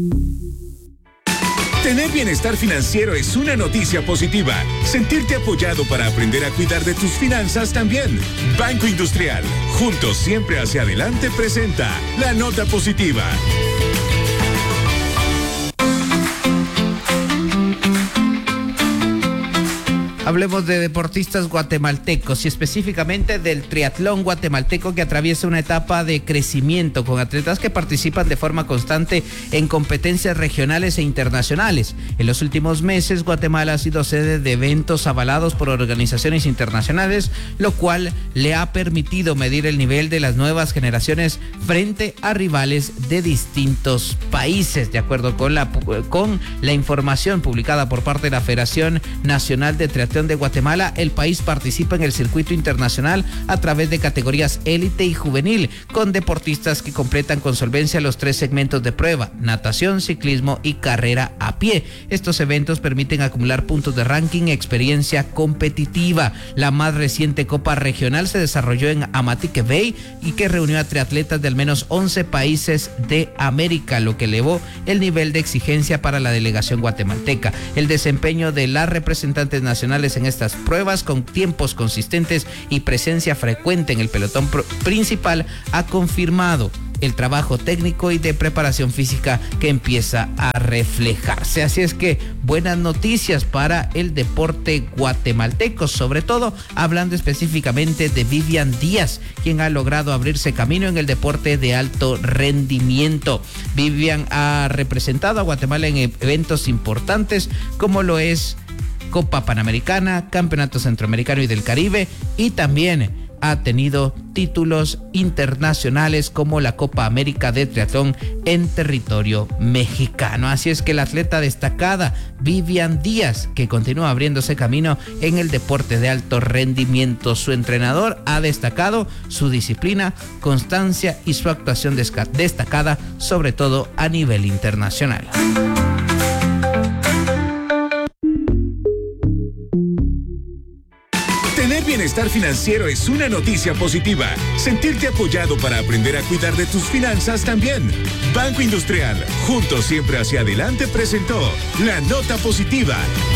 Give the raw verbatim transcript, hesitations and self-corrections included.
Tener bienestar financiero es una noticia positiva. Sentirte apoyado para aprender a cuidar de tus finanzas también. Banco Industrial, juntos siempre hacia adelante, presenta la nota positiva. Hablemos de deportistas guatemaltecos y específicamente del triatlón guatemalteco, que atraviesa una etapa de crecimiento con atletas que participan de forma constante en competencias regionales e internacionales. En los últimos meses, Guatemala ha sido sede de eventos avalados por organizaciones internacionales, lo cual le ha permitido medir el nivel de las nuevas generaciones frente a rivales de distintos países. De acuerdo con la, con la información publicada por parte de la Federación Nacional de Triatlón de Guatemala, el país participa en el circuito internacional a través de categorías élite y juvenil, con deportistas que completan con solvencia los tres segmentos de prueba: natación, ciclismo y carrera a pie. Estos eventos permiten acumular puntos de ranking y experiencia competitiva. La más reciente Copa Regional se desarrolló en Amatique Bay y que reunió a triatletas de al menos once países de América, lo que elevó el nivel de exigencia para la delegación guatemalteca. El desempeño de las representantes nacionales en estas pruebas, con tiempos consistentes y presencia frecuente en el pelotón principal, ha confirmado el trabajo técnico y de preparación física que empieza a reflejarse. Así es que buenas noticias para el deporte guatemalteco, sobre todo hablando específicamente de Vivian Díaz, quien ha logrado abrirse camino en el deporte de alto rendimiento. Vivian ha representado a Guatemala en eventos importantes como lo es Copa Panamericana, Campeonato Centroamericano y del Caribe, y también ha tenido títulos internacionales como la Copa América de Triatlón en territorio mexicano. Así es que la atleta destacada Vivian Díaz, que continúa abriéndose camino en el deporte de alto rendimiento. Su entrenador ha destacado su disciplina, constancia y su actuación destacada, sobre todo a nivel internacional. Tener bienestar financiero es una noticia positiva. Sentirte apoyado para aprender a cuidar de tus finanzas también. Banco Industrial, juntos siempre hacia adelante, presentó la nota positiva.